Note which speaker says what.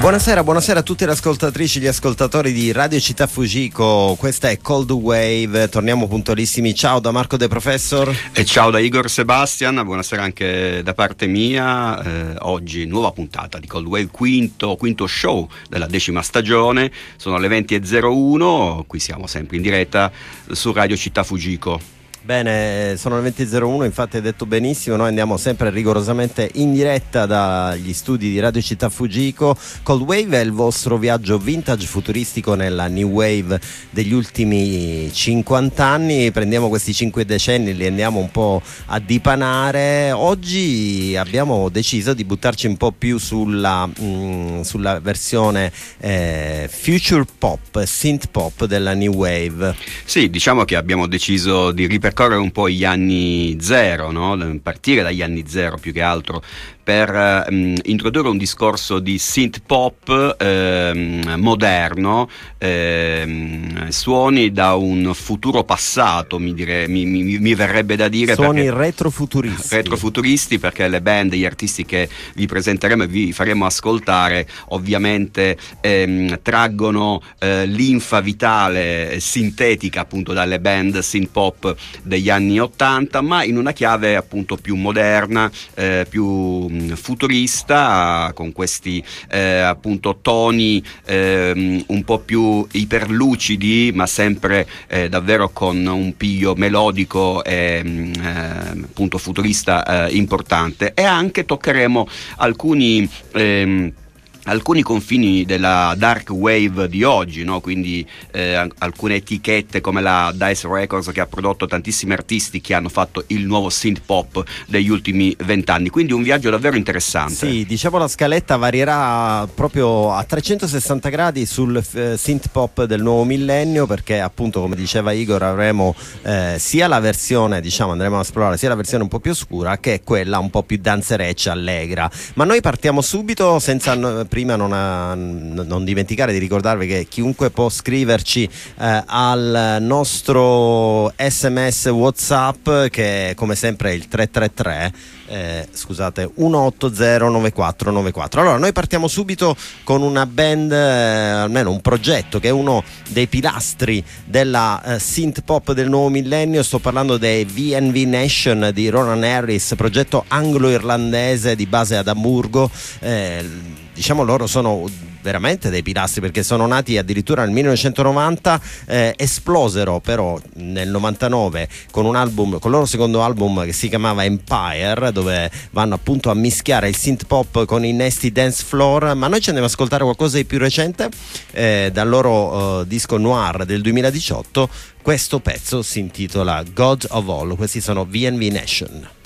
Speaker 1: Buonasera a tutte le ascoltatrici e gli ascoltatori di Radio Città Fujiko. Questa è Cold Wave, torniamo puntualissimi. Ciao da Marco De Professor.
Speaker 2: E ciao da Igor Sebastian, buonasera anche da parte mia. Oggi nuova puntata di Cold Wave, quinto show della 10ª stagione. Sono le 20:01, qui siamo sempre in diretta su Radio Città Fujiko.
Speaker 1: Bene, sono le 20:01, infatti hai detto benissimo, noi andiamo sempre rigorosamente in diretta dagli studi di Radio Città Fujiko. Cold Wave è il vostro viaggio vintage futuristico nella New Wave degli ultimi 50 anni, prendiamo questi 5 decenni e li andiamo un po' a dipanare. Oggi abbiamo deciso di buttarci un po' più sulla versione future pop, synth pop della New Wave.
Speaker 2: Sì, diciamo che abbiamo deciso di ripercorrere un po' gli anni zero, no? Partire dagli anni zero più che altro, per introdurre un discorso di synth pop moderno, suoni da un futuro passato, mi verrebbe da dire.
Speaker 1: Suoni retrofuturisti,
Speaker 2: perché le band, gli artisti che vi presenteremo e vi faremo ascoltare ovviamente traggono linfa vitale sintetica appunto dalle band synth pop degli anni 80, ma in una chiave appunto più moderna, più futurista, con questi appunto toni un po' più iperlucidi, ma sempre davvero con un piglio melodico e appunto futurista importante. E anche toccheremo alcuni confini della dark wave di oggi, no? Quindi alcune etichette come la Dice Records, che ha prodotto tantissimi artisti che hanno fatto il nuovo synth pop degli ultimi 20 anni, quindi un viaggio davvero interessante.
Speaker 1: Sì, diciamo la scaletta varierà proprio a 360 gradi sul synth pop del nuovo millennio, perché appunto, come diceva Igor, avremo sia la versione, diciamo, andremo a esplorare sia la versione un po' più oscura che quella un po' più danzereccia, allegra. Ma noi partiamo subito, senza prima non dimenticare di ricordarvi che chiunque può scriverci al nostro SMS WhatsApp, che come sempre è il 333 1809494. Allora noi partiamo subito con una band, almeno un progetto che è uno dei pilastri della synth pop del nuovo millennio. Sto parlando dei VNV Nation di Ronan Harris, progetto anglo-irlandese di base ad Amburgo. Diciamo loro sono veramente dei pilastri, perché sono nati addirittura nel 1990, esplosero però nel 99 con un album, con il loro secondo album, che si chiamava Empire, dove vanno appunto a mischiare il synth pop con i Nasty Dance Floor. Ma noi ci andiamo ad ascoltare qualcosa di più recente, dal loro disco Noir del 2018. Questo pezzo si intitola God of All, questi sono VNV Nation.